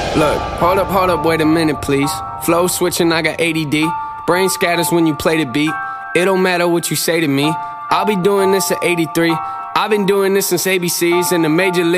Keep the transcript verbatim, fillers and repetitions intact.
Look, hold up, hold up, wait a minute, please. Flow switching, I got A D D. Brain scatters when you play the beat. It don't matter what you say to me. I'll be doing this at eighty-three. I've been doing this since A B Cs in the major league.